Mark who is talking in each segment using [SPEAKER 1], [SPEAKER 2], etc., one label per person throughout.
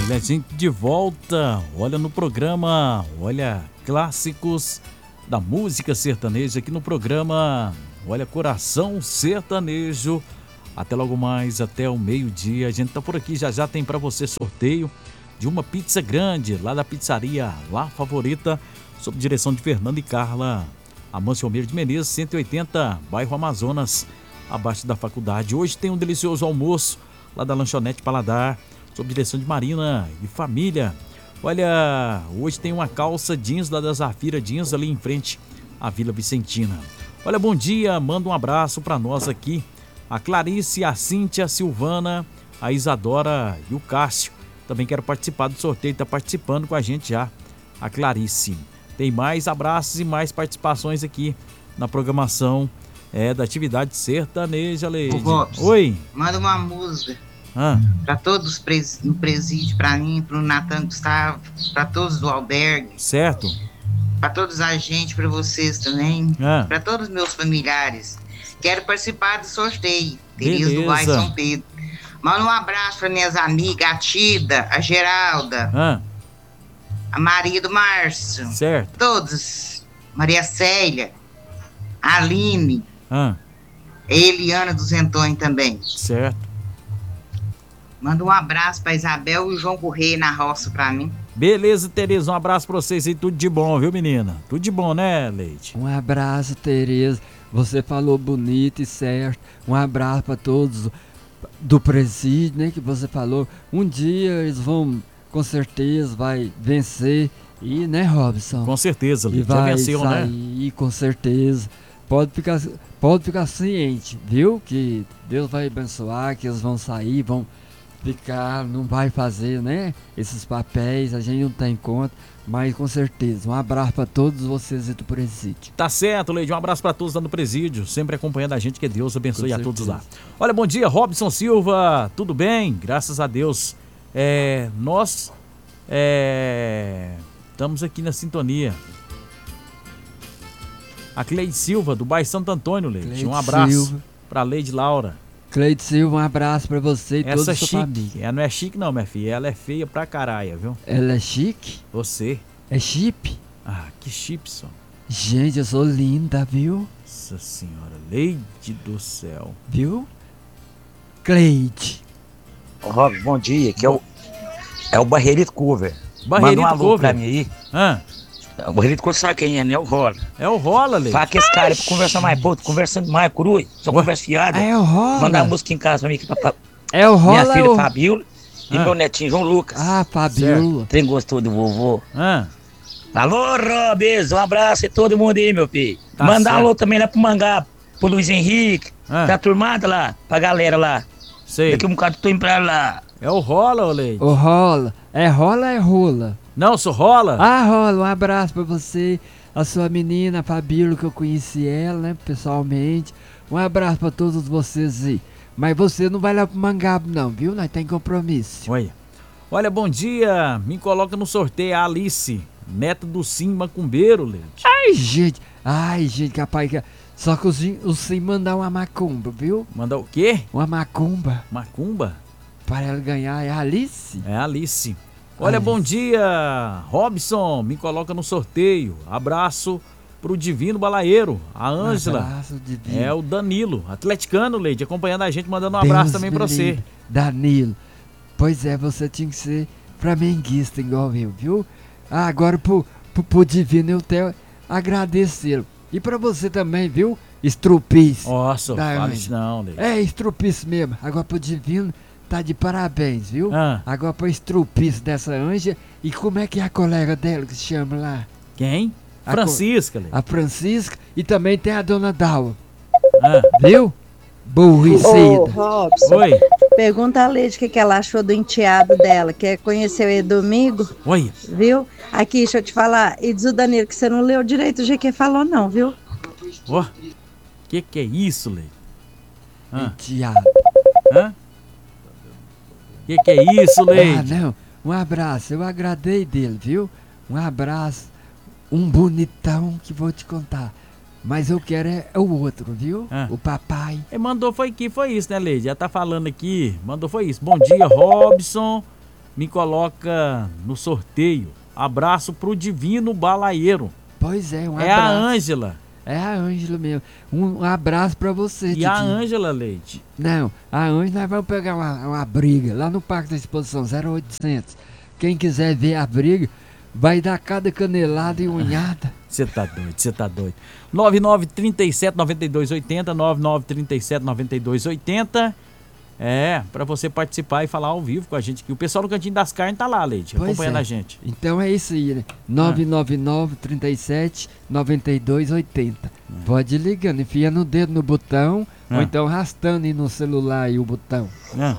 [SPEAKER 1] Olha, a gente de volta, olha no programa, olha, clássicos da música sertaneja aqui no programa, olha, Coração Sertanejo. Até logo mais, até o meio-dia, a gente tá por aqui, já tem para você sorteio de uma pizza grande, lá da pizzaria La Favorita, sob direção de Fernando e Carla, Amâncio Almeida de Menezes, 180, bairro Amazonas, abaixo da faculdade. Hoje tem um delicioso almoço lá da Lanchonete Paladar, sob direção de Marina e família. Olha, hoje tem uma calça jeans lá da Zafira Jeans ali em frente à Vila Vicentina. Olha, bom dia, manda um abraço para nós aqui, a Clarice, a Cíntia, a Silvana, a Isadora e o Cássio. Também quero participar do sorteio, tá participando com a gente já, a Clarice. Tem mais abraços e mais participações aqui na programação da atividade sertaneja, Leide. Oi.
[SPEAKER 2] Manda uma música para todos no presídio, para mim, para o Natan Gustavo, para todos do albergue.
[SPEAKER 1] Certo.
[SPEAKER 2] Para todos a gente, para vocês também, para todos os meus familiares. Quero participar do sorteio. Tereza do Bairro São Pedro. Manda um abraço para minhas amigas, a Tida, a Geralda, a Maria do Márcio.
[SPEAKER 1] Certo.
[SPEAKER 2] Todos. Maria Célia, a Aline, a Eliana dos Antônio também.
[SPEAKER 1] Certo.
[SPEAKER 2] Manda um abraço para Isabel e o João Correia na roça para mim.
[SPEAKER 1] Beleza, Tereza, um abraço para vocês aí, tudo de bom, viu, menina? Tudo de bom, né, Leite?
[SPEAKER 3] Um abraço, Tereza. Você falou bonito e certo. Um abraço para todos do presídio, né, que você falou. Um dia eles vão, com certeza, vai vencer. E, né, Robson?
[SPEAKER 1] Com certeza, Leite,
[SPEAKER 3] já
[SPEAKER 1] venceu,
[SPEAKER 3] sair,
[SPEAKER 1] né?
[SPEAKER 3] Com certeza. Pode ficar ciente, viu? Que Deus vai abençoar, que eles vão sair, vão ficar, não vai fazer, né? Esses papéis, a gente não tem conta. Mas com certeza, um abraço para todos vocês e do presídio.
[SPEAKER 1] Tá certo, Leide, um abraço para todos lá no presídio, sempre acompanhando a gente, que Deus abençoe a todos lá. Olha, bom dia, Robson Silva, tudo bem? Graças a Deus. Nós estamos aqui na sintonia. A Cleide Silva, do bairro Santo Antônio, Leide, um abraço para Leide Laura.
[SPEAKER 3] Cleide Silva, um abraço pra você e toda a sua
[SPEAKER 1] chique.
[SPEAKER 3] família.
[SPEAKER 1] Ela não é chique não, minha filha, ela é feia pra caralho, viu?
[SPEAKER 3] Ela é chique?
[SPEAKER 1] Você.
[SPEAKER 3] É chip?
[SPEAKER 1] Ah, que chipson.
[SPEAKER 3] Gente, eu sou linda, viu?
[SPEAKER 1] Nossa senhora, Leide do céu.
[SPEAKER 3] Viu? Cleide.
[SPEAKER 4] Ô, Rob, bom dia, que é o Barreirito Cover.
[SPEAKER 1] Barreirito
[SPEAKER 4] Manda um alô
[SPEAKER 1] Cover
[SPEAKER 4] pra mim aí. O Barreirito Cover sabe quem é, né? O Rola.
[SPEAKER 1] É o Rola, Leide.
[SPEAKER 4] Fala que esse cara conversa mais, pô, conversando mais, coruja, só conversa fiada.
[SPEAKER 3] É o Rola.
[SPEAKER 4] Mandar uma música em casa pra mim,
[SPEAKER 3] é o Rola.
[SPEAKER 4] Minha filha Fabiola e meu netinho João Lucas.
[SPEAKER 3] Ah, Fabiola.
[SPEAKER 4] Trem gostou do vovô. Alô, Robes, um abraço a todo mundo aí, meu filho.
[SPEAKER 1] Tá
[SPEAKER 4] Mandar
[SPEAKER 1] certo.
[SPEAKER 4] alô também lá pro Mangá, pro Luiz Henrique, pra turmada lá, pra galera lá.
[SPEAKER 1] Sei.
[SPEAKER 4] Daqui um bocado tô indo pra lá.
[SPEAKER 1] É o Rola, ô Leide?
[SPEAKER 3] O Rola. É Rola ou é Rola?
[SPEAKER 1] Não, sou Rola.
[SPEAKER 3] Ah, Rola, um abraço pra você, a sua menina, a Fabíola, que eu conheci ela, né, pessoalmente. Um abraço pra todos vocês aí. Mas você não vai lá pro Mangaba não, viu? Nós tem compromisso.
[SPEAKER 1] Olha, bom dia. Me coloca no sorteio a Alice, neta do Sim Macumbeiro, Leide.
[SPEAKER 3] Ai, gente, capaz que... Só que o Sim mandar uma macumba, viu?
[SPEAKER 1] Mandar o quê?
[SPEAKER 3] Uma macumba.
[SPEAKER 1] Macumba?
[SPEAKER 3] Para ela ganhar, é a Alice?
[SPEAKER 1] É a Alice. Olha, bom dia, Robson, me coloca no sorteio. Abraço pro Divino Balaeiro, a Ângela.
[SPEAKER 3] Abraço, Divino.
[SPEAKER 1] É o Danilo, atleticano, Leide, acompanhando a gente, mandando um abraço também pra você.
[SPEAKER 3] Danilo, pois é, você tinha que ser flamenguista igual eu, viu? Ah, agora pro Divino eu tenho agradecê-lo. E pra você também, viu? Estrupice.
[SPEAKER 1] Nossa, fala isso não, Leide.
[SPEAKER 3] É, estrupice mesmo. Agora pro Divino... Tá de parabéns, viu? Agora pra estrupice dessa Anja. E como é que é a colega dela que se chama lá?
[SPEAKER 1] Quem? Francisca.
[SPEAKER 3] A Francisca. E também tem a dona Dalva. Viu? Burricida.
[SPEAKER 5] Ô, Robson.
[SPEAKER 1] Oi.
[SPEAKER 5] Pergunta a Leide o que ela achou do enteado dela. Quer conhecer ele domingo?
[SPEAKER 1] Oi.
[SPEAKER 5] Viu? Aqui, deixa eu te falar. E diz o Danilo que você não leu direito o GQ falou não, viu?
[SPEAKER 1] Ó. Que é isso, Leide?
[SPEAKER 3] Enteado.
[SPEAKER 1] Que é isso, Leide?
[SPEAKER 3] Ah, não. Um abraço. Eu agradei dele, viu? Um abraço. Um bonitão que vou te contar. Mas eu quero é o outro, viu? O papai.
[SPEAKER 1] Mandou foi isso, né, Leide? Já tá falando aqui. Mandou foi isso. Bom dia, Robson. me coloca no sorteio. Abraço pro Divino Balaeiro.
[SPEAKER 3] Pois é, um abraço.
[SPEAKER 1] É a Ângela.
[SPEAKER 3] É a Ângela mesmo. Um abraço pra você,
[SPEAKER 1] E a Ângela, Leite?
[SPEAKER 3] Não, a Ângela, nós vamos pegar uma briga lá no Parque da Exposição 0800. Quem quiser ver a briga, vai dar cada canelada e unhada.
[SPEAKER 1] Você tá doido. 9937-9280, 9937-9280. Pra você participar e falar ao vivo com a gente aqui. O pessoal do Cantinho das Carnes tá lá, Leite, acompanhando a gente.
[SPEAKER 3] Então é isso aí, né? 999-37-9280. Pode ir ligando, enfia no dedo no botão, ou então arrastando aí no celular aí o botão.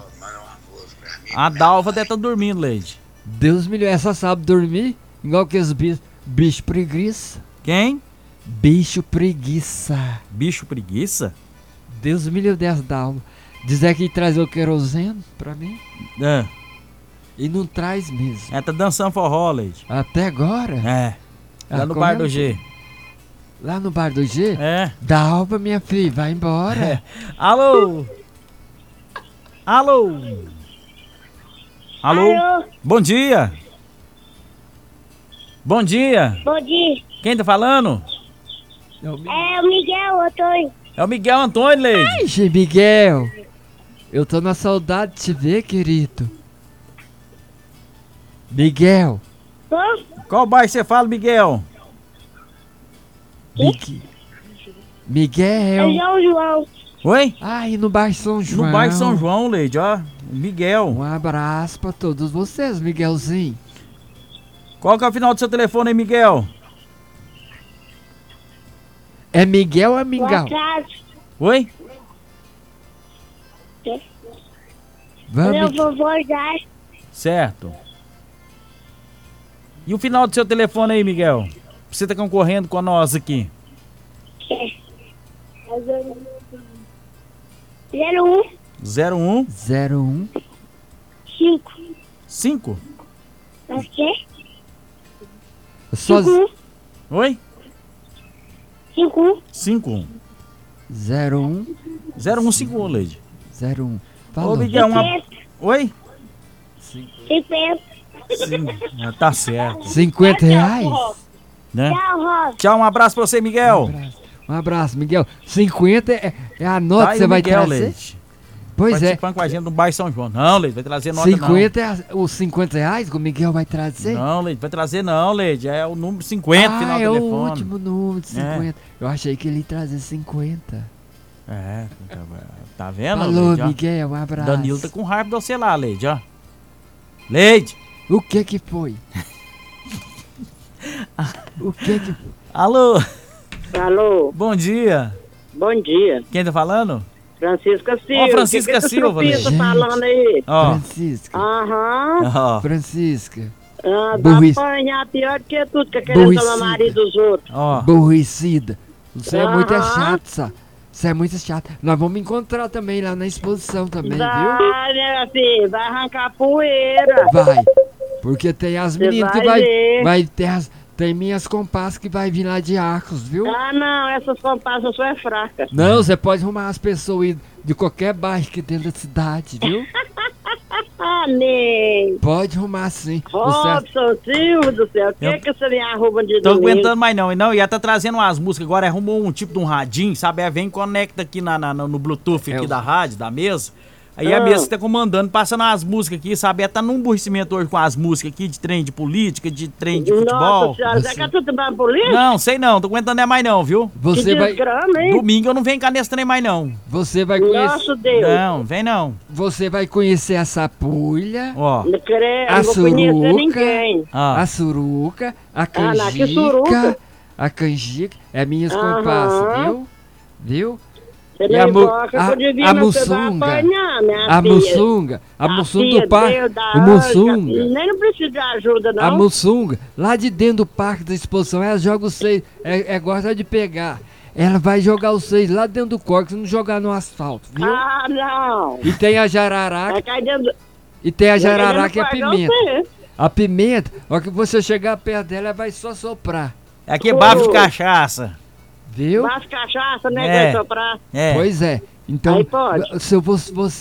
[SPEAKER 1] A Dalva deve estar dormindo, Leite.
[SPEAKER 3] Deus me livre, essa sabe dormir, igual que os bicho preguiça.
[SPEAKER 1] Quem?
[SPEAKER 3] Bicho preguiça.
[SPEAKER 1] Bicho preguiça?
[SPEAKER 3] Deus me livre dessa Dalva. Dizer que traz o querosene pra mim. E não traz mesmo.
[SPEAKER 1] Tá dançando forró, Leite.
[SPEAKER 3] Até agora?
[SPEAKER 1] Lá no bar do G.
[SPEAKER 3] Lá no bar do G? Dalva, minha filha, vai embora.
[SPEAKER 1] Alô? Alô? Bom dia. Bom dia.
[SPEAKER 6] Bom dia.
[SPEAKER 1] Quem tá falando?
[SPEAKER 6] É o Miguel Antônio.
[SPEAKER 1] É o Miguel Antônio, Leite.
[SPEAKER 3] Ai, Miguel. Eu tô na saudade de te ver, querido. Miguel.
[SPEAKER 1] Qual bairro você fala, Miguel?
[SPEAKER 3] Miguel.
[SPEAKER 6] É São João.
[SPEAKER 1] Oi?
[SPEAKER 3] Ai, no bairro São João.
[SPEAKER 1] No bairro São João, Leite, ó. Miguel.
[SPEAKER 3] Um abraço pra todos vocês, Miguelzinho.
[SPEAKER 1] Qual que é o final do seu telefone aí, Miguel?
[SPEAKER 3] É Miguel ou é Mingau?
[SPEAKER 1] Oi?
[SPEAKER 6] Meu vovô já.
[SPEAKER 1] Certo. E o final do seu telefone aí, Miguel? Você tá concorrendo com nós aqui.
[SPEAKER 6] 01
[SPEAKER 1] 01
[SPEAKER 3] 01
[SPEAKER 1] 5
[SPEAKER 6] O quê?
[SPEAKER 3] 51.
[SPEAKER 1] Oi?
[SPEAKER 6] 51
[SPEAKER 3] 01
[SPEAKER 1] 0151, Leide.
[SPEAKER 3] 01.
[SPEAKER 1] Ô, Miguel, Oi?
[SPEAKER 6] 50.
[SPEAKER 1] Tá certo.
[SPEAKER 3] R$50?
[SPEAKER 1] Né?
[SPEAKER 6] Tchau, Rosa.
[SPEAKER 1] Tchau, um abraço pra você, Miguel.
[SPEAKER 3] Um abraço, Miguel. 50 é a nota
[SPEAKER 1] Tá
[SPEAKER 3] que você vai
[SPEAKER 1] Miguel,
[SPEAKER 3] trazer?
[SPEAKER 1] Leite.
[SPEAKER 3] Pois
[SPEAKER 1] Participando com a gente no bairro São João. Não, Leite, vai trazer nota
[SPEAKER 3] 50 é os R$50 que o Miguel vai trazer?
[SPEAKER 1] Não, Leite, vai trazer não, Leite. É o número 50, final do
[SPEAKER 3] é
[SPEAKER 1] telefone.
[SPEAKER 3] o último número de 50. Eu achei que ele ia trazer 50.
[SPEAKER 1] Tá vendo,
[SPEAKER 3] Falou,
[SPEAKER 1] Leide, ó.
[SPEAKER 3] Miguel, um abraço.
[SPEAKER 1] Danilo tá com raiva de você lá, Leide, ó. Leide!
[SPEAKER 3] O que foi? O que foi?
[SPEAKER 1] Alô?
[SPEAKER 7] Alô?
[SPEAKER 1] Bom dia.
[SPEAKER 7] Bom dia.
[SPEAKER 1] Quem tá falando?
[SPEAKER 7] Francisca Silva.
[SPEAKER 1] Ó, Francisca Silva,
[SPEAKER 7] Leide. Tá falando aí?
[SPEAKER 1] Ó.
[SPEAKER 3] Francisca.
[SPEAKER 7] Aham.
[SPEAKER 3] Francisca.
[SPEAKER 7] Tá apanhar pior do que tudo, que querendo tomar marido dos outros.
[SPEAKER 1] Ó.
[SPEAKER 3] Aborrecida. Você é muito chato, sabe? Você é muito chato. Nós vamos encontrar também lá na exposição também, viu?
[SPEAKER 7] Vai, minha filha, vai arrancar poeira.
[SPEAKER 3] Vai. Porque tem as meninas que vai ter tem minhas comparsas que vai vir lá de Arcos, viu?
[SPEAKER 7] Ah, não, essas comparsas só é fraca.
[SPEAKER 3] Não, você pode arrumar as pessoas de qualquer bairro que dentro da cidade, viu?
[SPEAKER 7] Ah, nem.
[SPEAKER 3] Pode arrumar sim.
[SPEAKER 7] Robson Silva do céu, o que você me arruma de
[SPEAKER 1] Tô
[SPEAKER 7] domingo?
[SPEAKER 1] aguentando mais não, e não, ia tá trazendo umas músicas agora, arrumou um tipo de um radinho, sabe? Aí vem e conecta aqui no Bluetooth aqui da rádio, da mesa. Aí a mesa tá comandando, passando as músicas aqui, sabe? Tá num aborrecimento hoje com as músicas aqui de trem de política, de trem de futebol.
[SPEAKER 7] Nossa senhora, você quer tudo pra política?
[SPEAKER 1] Não, sei não, tô aguentando mais não, viu?
[SPEAKER 3] Você vai...
[SPEAKER 1] Domingo eu não venho cá nesse trem mais não.
[SPEAKER 3] Você vai conhecer...
[SPEAKER 7] Nossa Deus.
[SPEAKER 1] Não, vem não.
[SPEAKER 3] Você vai conhecer a sapulha,
[SPEAKER 1] ó,
[SPEAKER 3] a suruca,
[SPEAKER 1] a
[SPEAKER 3] suruca, a canjica, a canjica, é minhas comparsas, viu? Viu?
[SPEAKER 7] E a muçunga,
[SPEAKER 3] a muçunga do parque, o muçunga,
[SPEAKER 7] nem não precisa de ajuda não.
[SPEAKER 3] A muçunga, lá de dentro do parque da exposição, ela joga os seis, gosta de pegar, ela vai jogar os seis lá dentro do corpo, não jogar no asfalto, viu?
[SPEAKER 7] Ah, não.
[SPEAKER 3] E tem a jararaca, que é a pimenta. A pimenta, ó que você chegar perto dela, ela vai só soprar.
[SPEAKER 1] É aqui bafo de cachaça.
[SPEAKER 3] Viu?
[SPEAKER 7] Bafo de cachaça, né? Vai soprar.
[SPEAKER 3] Pois é. Então, se você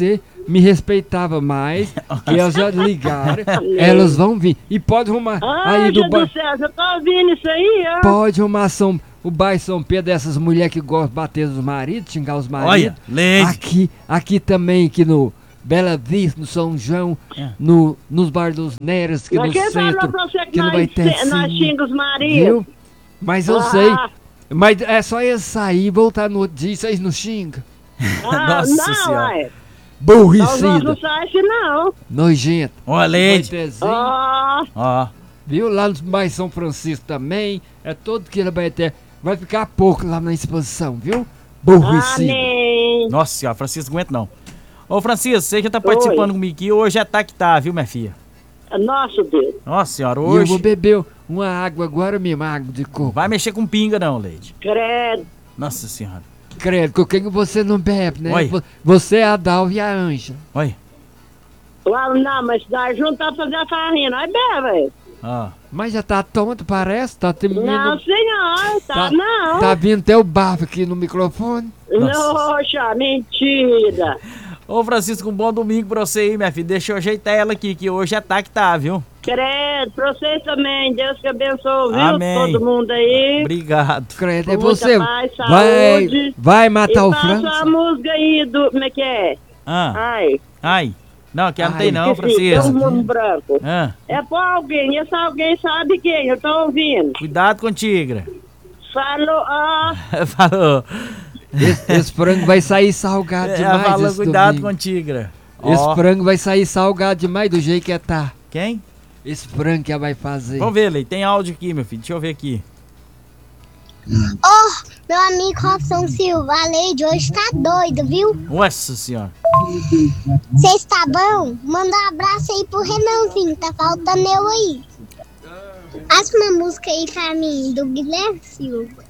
[SPEAKER 3] me respeitavam mais, que elas já ligaram, elas vão vir. E pode arrumar aí do bairro.
[SPEAKER 7] Você tá ouvindo isso aí, ó?
[SPEAKER 3] Pode arrumar o bairro São Pedro, dessas mulheres que gostam de bater os maridos, xingar os maridos.
[SPEAKER 1] Olha, Leide.
[SPEAKER 3] Aqui também, aqui no Bela Vista, no São João, nos bares dos Neres, que no centro, que não vai ter
[SPEAKER 7] nós xinga os maridos.
[SPEAKER 3] Viu? Mas eu sei. Mas é só eles sair e voltar no outro dia, vocês não xingam.
[SPEAKER 1] Nossa
[SPEAKER 7] não,
[SPEAKER 1] Senhora.
[SPEAKER 7] ué.
[SPEAKER 3] Burricida.
[SPEAKER 7] Não sai assim, não.
[SPEAKER 3] Nojento.
[SPEAKER 1] Ó, Leide.
[SPEAKER 7] Ó.
[SPEAKER 3] Viu? Lá no bairro São Francisco também, é todo que ele vai ter. Vai ficar pouco lá na exposição, viu? Burricida.
[SPEAKER 7] Amém.
[SPEAKER 1] Nossa Senhora, Francisco, não aguento não. Ô, Francisco, você já tá participando comigo aqui, hoje é tá que tá, viu, minha filha?
[SPEAKER 7] Nossa, Deus.
[SPEAKER 1] Nossa Senhora,
[SPEAKER 3] E
[SPEAKER 1] hoje...
[SPEAKER 3] eu vou beber uma água agora mesmo, água de coco.
[SPEAKER 1] Vai mexer com pinga não, Leide.
[SPEAKER 7] Credo.
[SPEAKER 1] Nossa Senhora.
[SPEAKER 3] Credo, com quem você não bebe, né?
[SPEAKER 1] Oi.
[SPEAKER 3] Você é a Dalva e a Anja.
[SPEAKER 1] Oi.
[SPEAKER 7] Não, mas nós juntar pra fazer a farinha, nós bebe.
[SPEAKER 3] Mas já tá tonto, parece? Tá terminando.
[SPEAKER 7] Não, senhor, não.
[SPEAKER 3] Tá vindo até o bafo aqui no microfone.
[SPEAKER 7] Nossa, mentira.
[SPEAKER 1] Ô, Francisco, um bom domingo pra você aí, minha filha. Deixa eu ajeitar ela aqui, que hoje é tá que tá, viu?
[SPEAKER 7] Credo, pra vocês também. Deus que abençoe, viu?
[SPEAKER 1] Amém.
[SPEAKER 7] Todo mundo aí.
[SPEAKER 1] Obrigado.
[SPEAKER 3] Credo, é
[SPEAKER 7] Com muita
[SPEAKER 3] você.
[SPEAKER 7] paz, saúde.
[SPEAKER 3] Vai matar o
[SPEAKER 7] E passa
[SPEAKER 3] França?
[SPEAKER 7] a música aí do... Como é que é? Ai.
[SPEAKER 1] Não, aqui não tem não,
[SPEAKER 7] esqueci,
[SPEAKER 1] Francisco.
[SPEAKER 7] tem um mundo branco. É pra alguém, esse alguém sabe quem, eu tô ouvindo.
[SPEAKER 1] Cuidado com tigra.
[SPEAKER 7] Falou,
[SPEAKER 1] Falou.
[SPEAKER 3] Esse frango vai sair salgado demais.
[SPEAKER 1] Falou, cuidado
[SPEAKER 3] domingo.
[SPEAKER 1] com tigra.
[SPEAKER 3] Esse frango vai sair salgado demais do jeito que tá.
[SPEAKER 1] Quem?
[SPEAKER 3] Esse frango que ela vai fazer.
[SPEAKER 1] Vamos ver, Lei. Tem áudio aqui, meu filho. Deixa eu ver aqui.
[SPEAKER 6] Meu amigo Robson Silva, a Leide hoje tá doida, viu?
[SPEAKER 1] Nossa Senhora.
[SPEAKER 6] Cê está bom? Manda um abraço aí pro Renanzinho, tá faltando eu aí. Passa uma música aí pra mim, do Guilherme Silva.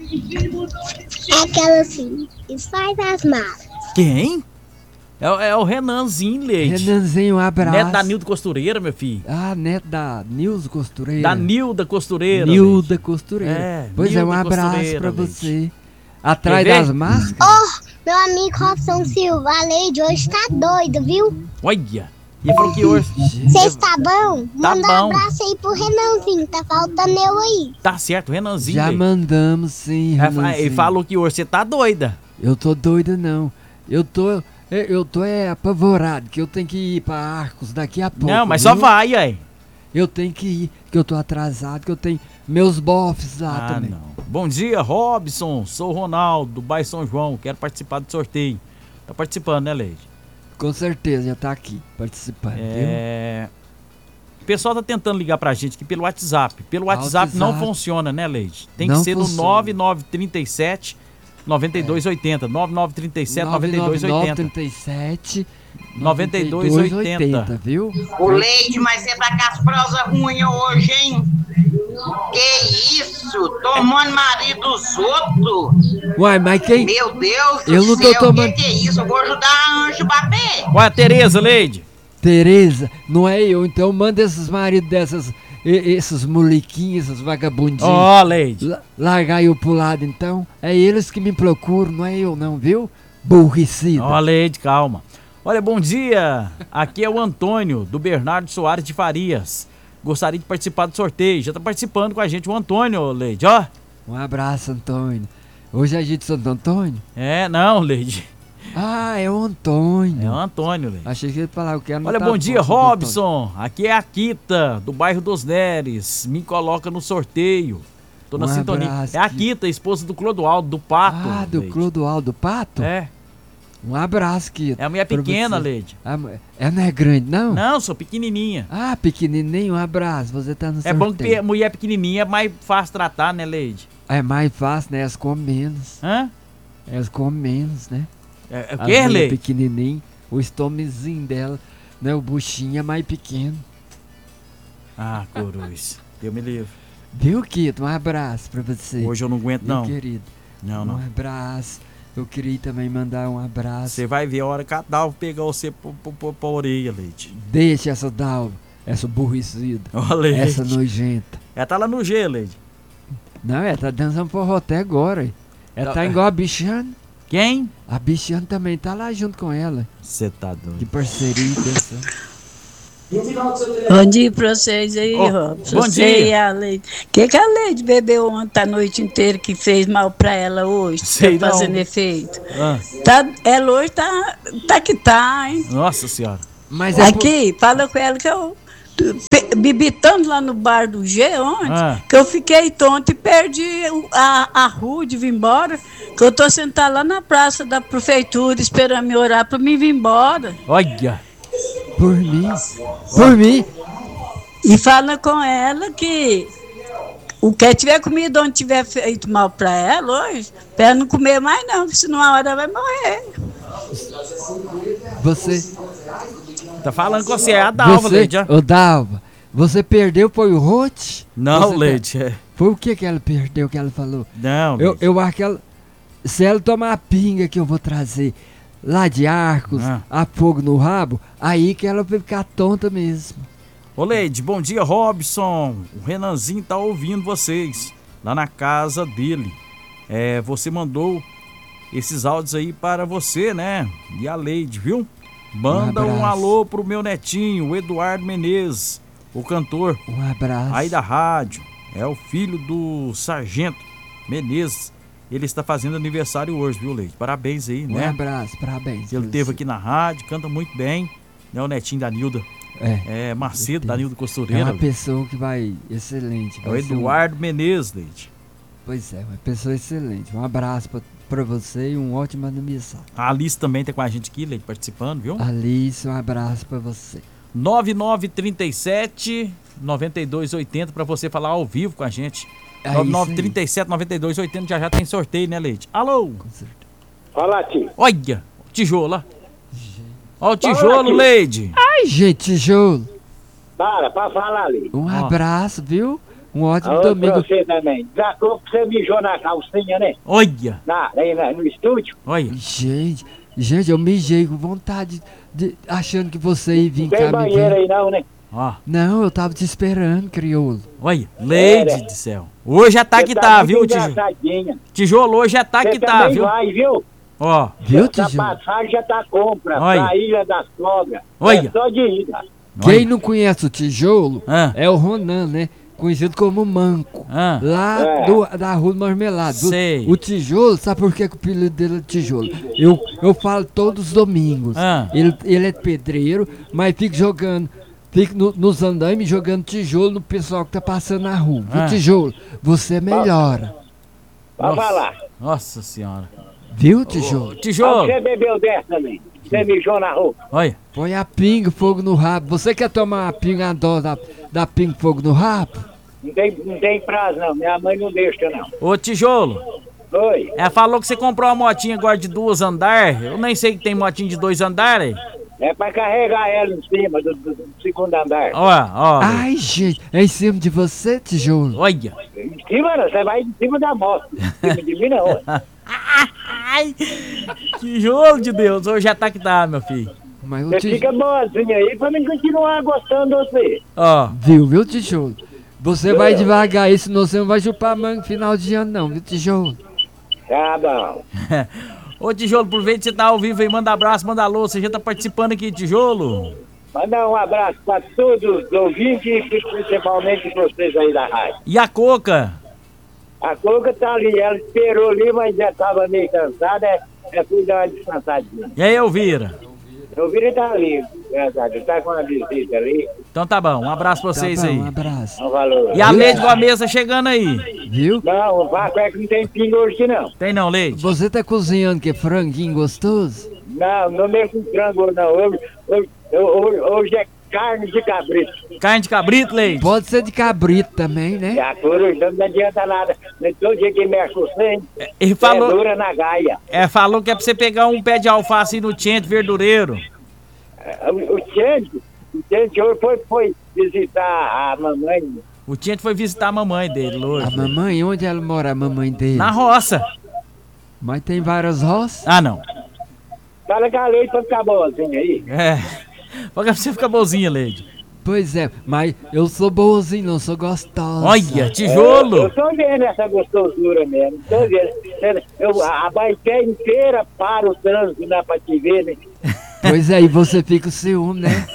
[SPEAKER 6] É aquela assim, desfaz as malas.
[SPEAKER 1] Quem? É o Renanzinho, Leite.
[SPEAKER 3] Renanzinho, um abraço.
[SPEAKER 1] Neto da Nilda Costureira, meu filho.
[SPEAKER 3] Neto da Nilza Costureira.
[SPEAKER 1] Da Nilda Costureira.
[SPEAKER 3] Nilda Costureira.
[SPEAKER 1] Pois
[SPEAKER 3] Nilda
[SPEAKER 1] um abraço
[SPEAKER 3] pra você. Atrás das máscaras.
[SPEAKER 6] Meu amigo Robson Silva, a Leide hoje tá doida, viu?
[SPEAKER 1] Olha. E falou que hoje...
[SPEAKER 6] Cê está bom?
[SPEAKER 1] Tá
[SPEAKER 6] Manda
[SPEAKER 1] bom.
[SPEAKER 6] um abraço aí pro Renanzinho, tá faltando eu aí.
[SPEAKER 1] Tá certo, Renanzinho.
[SPEAKER 3] Já
[SPEAKER 1] Leite.
[SPEAKER 3] mandamos, sim, Renanzinho.
[SPEAKER 1] Ele falou que hoje você tá doida.
[SPEAKER 3] Eu tô doida, não. Eu tô apavorado, que eu tenho que ir pra Arcos daqui a pouco.
[SPEAKER 1] Não, mas
[SPEAKER 3] viu?
[SPEAKER 1] só vai, aí.
[SPEAKER 3] Eu tenho que ir, que eu tô atrasado, que eu tenho meus bofs lá também.
[SPEAKER 1] Não. Bom dia, Robson. Sou o Ronaldo, do bairro São João. Quero participar do sorteio. Tá participando, né, Leide?
[SPEAKER 3] Com certeza, já tá aqui participando, viu?
[SPEAKER 1] O pessoal tá tentando ligar pra gente aqui pelo WhatsApp. Pelo WhatsApp não funciona, né, Leide? Tem que ser no 9937 9280. 9937 9280. 9280,
[SPEAKER 3] viu?
[SPEAKER 2] Ô, Leide, mas você tá com as prosas ruins hoje, hein? Que isso? Tomando marido dos outros?
[SPEAKER 3] Uai, mas quem?
[SPEAKER 2] Meu Deus
[SPEAKER 3] Eu
[SPEAKER 2] do
[SPEAKER 3] não tô
[SPEAKER 2] céu,
[SPEAKER 3] tomando...
[SPEAKER 2] que é isso? Eu vou ajudar a Anjo a bater.
[SPEAKER 1] Qual é a Tereza, Leide?
[SPEAKER 3] Tereza, não é eu, então manda esses maridos dessas, esses molequinhos, esses vagabundinhos.
[SPEAKER 1] Leide.
[SPEAKER 3] Largar eu pro lado, então. É eles que me procuram, não é eu não, viu? Burricida.
[SPEAKER 1] Leide, calma. Olha, bom dia. Aqui é o Antônio, do Bernardo Soares de Farias. Gostaria de participar do sorteio. Já tá participando com a gente o Antônio, Leide, ó.
[SPEAKER 3] Um abraço, Antônio. Hoje é dia de Santo Antônio?
[SPEAKER 1] Não, Leide.
[SPEAKER 3] É o Antônio.
[SPEAKER 1] É o Antônio, Leide.
[SPEAKER 3] Achei que ele falava que era.
[SPEAKER 1] Olha, bom dia, Robson. Aqui é a Kita, do bairro dos Neres. Me coloca no sorteio. Tô na sintonia. É a Kita, esposa do Clodoaldo, do Pato.
[SPEAKER 3] Do Clodoaldo, do Pato? Um abraço, Kita.
[SPEAKER 1] É a mulher pequena, Leide.
[SPEAKER 3] Ela não é grande, não?
[SPEAKER 1] Não, sou pequenininha.
[SPEAKER 3] Pequenininho, um abraço. Você tá no sorteio.
[SPEAKER 1] É bom que mulher pequenininha é mais fácil tratar, né, Leide?
[SPEAKER 3] É mais fácil, né? Elas comem menos. Elas comem menos, né?
[SPEAKER 1] O que, Leide?
[SPEAKER 3] Pequenininho, o estômagozinho dela, né? O buchinho é mais pequeno.
[SPEAKER 1] Coruz. Deus me livre.
[SPEAKER 3] Viu, Kita? Um abraço pra você.
[SPEAKER 1] Hoje eu não aguento, não.
[SPEAKER 3] Meu querido.
[SPEAKER 1] Não.
[SPEAKER 3] Um abraço. Eu queria também mandar um abraço.
[SPEAKER 1] Você vai ver a hora que a Dalva pegar você pra orelha, Leite.
[SPEAKER 3] Deixa essa Dalva, essa burricida, essa nojenta.
[SPEAKER 1] Ela tá lá no G, Leite.
[SPEAKER 3] Não, ela tá dançando forró até agora. Ela tá igual a bichana.
[SPEAKER 1] Quem?
[SPEAKER 3] A Bichana também tá lá junto com ela.
[SPEAKER 1] Você tá doido.
[SPEAKER 3] De parceria, pensando.
[SPEAKER 8] Bom dia pra vocês aí, Robson.
[SPEAKER 1] Bom dia.
[SPEAKER 8] E a Leide. Que a Leide bebeu ontem a noite inteira que fez mal pra ela hoje?
[SPEAKER 1] Sei
[SPEAKER 8] tá fazendo
[SPEAKER 1] não.
[SPEAKER 8] efeito.
[SPEAKER 1] Ah.
[SPEAKER 8] Ela hoje tá que tá, hein?
[SPEAKER 1] Nossa senhora.
[SPEAKER 3] Mas
[SPEAKER 8] Aqui, fala com ela que eu bebi tanto lá no bar do G ontem que eu fiquei tonto e perdi a rua de vir embora. Que eu tô sentado lá na praça da prefeitura esperando me orar pra mim vir embora.
[SPEAKER 1] Olha.
[SPEAKER 3] Por mim. Por mim.
[SPEAKER 8] E fala com ela que o que tiver comido onde tiver feito mal pra ela hoje, pra ela não comer mais não, porque senão a hora vai morrer.
[SPEAKER 3] Você...
[SPEAKER 1] Tá falando com você, é a Dalva, Leide.
[SPEAKER 3] Ô, Dalva, você perdeu foi o Rote?
[SPEAKER 1] Não, Leide.
[SPEAKER 3] Foi o que ela perdeu que ela falou?
[SPEAKER 1] Não,
[SPEAKER 3] eu acho que ela... Se ela tomar a pinga que eu vou trazer lá de Arcos, a fogo no rabo, aí que ela vai ficar tonta mesmo.
[SPEAKER 1] Ô Leide, bom dia, Robson. O Renanzinho tá ouvindo vocês lá na casa dele. Você mandou esses áudios aí para você, né? E a Leide, viu? Manda um alô pro meu netinho, o Eduardo Menezes, o cantor.
[SPEAKER 3] Um abraço.
[SPEAKER 1] Aí da rádio. É o filho do Sargento Menezes. Ele está fazendo aniversário hoje, viu, Leide? Parabéns aí, né?
[SPEAKER 3] Um abraço, parabéns.
[SPEAKER 1] Ele esteve aqui na rádio, canta muito bem. Né? O netinho da Nilda. Macedo, da Nilda Costureira.
[SPEAKER 3] É uma pessoa que vai excelente.
[SPEAKER 1] É o Eduardo Menezes, Leide.
[SPEAKER 3] Pois é, uma pessoa excelente. Um abraço pra você e um ótimo aniversário.
[SPEAKER 1] A Alice também tá com a gente aqui, Leide, participando, viu?
[SPEAKER 3] Alice, um abraço pra você.
[SPEAKER 1] 9937-9280 pra você falar ao vivo com a gente. 9937-9280, já tem sorteio, né, Leide? Alô?
[SPEAKER 3] Com certeza.
[SPEAKER 9] Fala, tio.
[SPEAKER 1] Olha, tijolo. Olha o tijolo, Leide.
[SPEAKER 3] Ai, gente, tijolo.
[SPEAKER 9] Para falar ali.
[SPEAKER 3] Um abraço, viu? Um ótimo domingo.
[SPEAKER 9] Pra você também. Desacou que você mijou na calcinha, né?
[SPEAKER 1] Olha.
[SPEAKER 9] No estúdio.
[SPEAKER 1] Olha.
[SPEAKER 3] Gente, eu mijei com vontade, achando que você ia vir cá.
[SPEAKER 9] Não tem banheiro aí não, né?
[SPEAKER 3] Não, eu tava te esperando, crioulo.
[SPEAKER 1] Olha, Leide do céu. Hoje já tá que tá, viu, tijolo? Tijolo, hoje já tá que tá, viu?
[SPEAKER 9] Vai, viu?
[SPEAKER 1] Ó.
[SPEAKER 3] Viu, tijolo?
[SPEAKER 9] A passagem já tá compra pra Ilha da Sogra.
[SPEAKER 1] Olha.
[SPEAKER 9] É só de ida.
[SPEAKER 3] Quem não conhece o tijolo é o Ronan, né? Conhecido como Manco. Lá da Rua do Marmelado.
[SPEAKER 1] Sei.
[SPEAKER 3] O tijolo, sabe por que o apelido dele é tijolo? Eu falo todos os domingos. Ele é pedreiro, mas fica jogando. Fica nos andaimes jogando tijolo no pessoal que tá passando na rua. Viu, tijolo? Você melhora.
[SPEAKER 9] Vai falar.
[SPEAKER 1] Nossa senhora.
[SPEAKER 3] Viu, tijolo?
[SPEAKER 1] Tijolo.
[SPEAKER 9] Você bebeu dessa também? Você mijou na roupa?
[SPEAKER 1] Olha.
[SPEAKER 3] Põe a pinga, fogo no rabo. Você quer tomar a pinga, a dose da pinga, fogo no rabo?
[SPEAKER 9] Não tem prazo, não. Minha mãe não deixa, não.
[SPEAKER 1] Ô, tijolo.
[SPEAKER 9] Oi.
[SPEAKER 1] Falou que você comprou uma motinha agora de 2 andares. Eu nem sei que tem motinha de 2 andares.
[SPEAKER 9] É pra carregar ela em cima do segundo andar.
[SPEAKER 1] Ó.
[SPEAKER 3] Ai, gente, é em cima de você, tijolo?
[SPEAKER 1] Olha.
[SPEAKER 9] Em cima, não, você vai em cima da moto. Em cima de mim, não.
[SPEAKER 1] Ai, tijolo de Deus. Hoje já tá que tá, meu filho.
[SPEAKER 3] Mas
[SPEAKER 9] você fica boazinha aí pra mim continuar gostando de você.
[SPEAKER 3] Viu, tijolo? Você vai devagar aí, senão você não vai chupar manga no final de ano, não, viu, tijolo?
[SPEAKER 9] Tá bom.
[SPEAKER 1] Ô, tijolo, aproveita que você tá ao vivo aí, manda abraço, manda alô, você já tá participando aqui, tijolo.
[SPEAKER 9] Manda um abraço pra todos os ouvintes e principalmente vocês aí da rádio.
[SPEAKER 1] E a Coca?
[SPEAKER 9] A Coca tá ali, ela esperou ali, mas já tava meio cansada, fui dar uma descansadinha.
[SPEAKER 1] E aí, Elvira?
[SPEAKER 9] Elvira tá ali, tá com uma visita ali.
[SPEAKER 1] Então tá bom, um abraço pra vocês aí.
[SPEAKER 3] Um abraço.
[SPEAKER 9] Um valor.
[SPEAKER 1] E a Leide com a mesa chegando aí.
[SPEAKER 3] Viu?
[SPEAKER 9] Não, o vácuo é que não tem pingo hoje não.
[SPEAKER 1] Tem não, Leide?
[SPEAKER 3] Você tá cozinhando que franguinho gostoso?
[SPEAKER 9] Não meio com frango não, hoje é carne de cabrito.
[SPEAKER 1] Carne de cabrito, Leide?
[SPEAKER 3] Pode ser de cabrito também, né?
[SPEAKER 9] A coruja não adianta nada. Todo dia que mexe com você,
[SPEAKER 1] ele falou,
[SPEAKER 9] dura na gaia.
[SPEAKER 1] Falou que é pra você pegar um pé de alface aí no Tchente verdureiro.
[SPEAKER 9] O Tchente hoje foi visitar a mamãe.
[SPEAKER 1] O Tchente foi visitar a mamãe dele hoje.
[SPEAKER 3] A mamãe? Onde ela mora, a mamãe dele?
[SPEAKER 1] Na roça.
[SPEAKER 3] Mas tem várias roças?
[SPEAKER 1] Não.
[SPEAKER 9] Fala com a Leide pra ficar boazinha aí.
[SPEAKER 1] Pra você ficar boazinha, Leide.
[SPEAKER 3] Pois é, mas eu sou boazinho, não sou gostosa.
[SPEAKER 1] Olha, tijolo!
[SPEAKER 9] Eu tô vendo essa gostosura mesmo, tô vendo. A Baité inteira para o trânsito, dá pra te ver, né?
[SPEAKER 3] Pois é, e você fica com ciúme, né?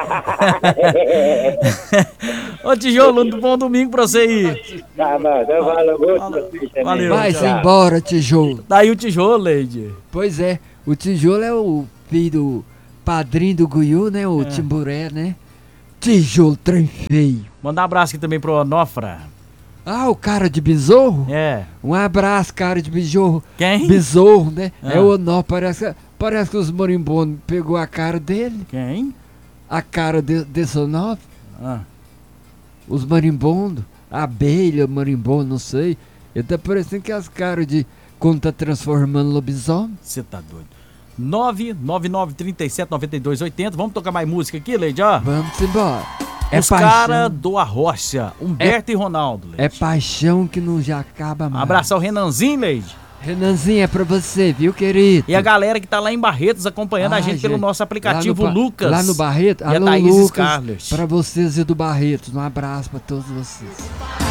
[SPEAKER 1] Ô, tijolo, um bom domingo pra você ir.
[SPEAKER 9] Tá, mas eu falo muito pra você também.
[SPEAKER 1] Valeu.
[SPEAKER 3] Vai-se embora, tijolo.
[SPEAKER 1] Daí o tijolo, Leide.
[SPEAKER 3] Pois é, o tijolo é o filho do padrinho do Guiú, né? O Timburé, né? Tijolo, trem feio.
[SPEAKER 1] Manda um abraço aqui também pro Onofra.
[SPEAKER 3] Ah, o cara de besouro?
[SPEAKER 1] É.
[SPEAKER 3] Um abraço, cara de besouro.
[SPEAKER 1] Quem?
[SPEAKER 3] Besouro, né? É o Onofra, parece que os marimbondos pegou a cara dele.
[SPEAKER 1] Quem?
[SPEAKER 3] A cara desse Onofra.
[SPEAKER 1] Ah.
[SPEAKER 3] Os marimbondos, a abelha, marimbondo, não sei. Ele tá parecendo que as caras de quando tá transformando lobisomem.
[SPEAKER 1] Você tá doido. 999379280. Vamos tocar mais música aqui, Leide, ó.
[SPEAKER 3] Vamos embora.
[SPEAKER 1] Os caras do Arrocha, Humberto e Ronaldo, Leide.
[SPEAKER 3] É paixão que não já acaba mais.
[SPEAKER 1] Abraçar o Renanzinho, Leide.
[SPEAKER 3] Renanzinho, é pra você, viu, querido?
[SPEAKER 1] E a galera que tá lá em Barretos acompanhando a gente pelo nosso aplicativo
[SPEAKER 3] Lucas. Lá no Barreto?
[SPEAKER 1] E a
[SPEAKER 3] Alô,
[SPEAKER 1] Thaís
[SPEAKER 3] Lucas,
[SPEAKER 1] Scarlett.
[SPEAKER 3] pra vocês e do Barretos. Um abraço pra todos vocês.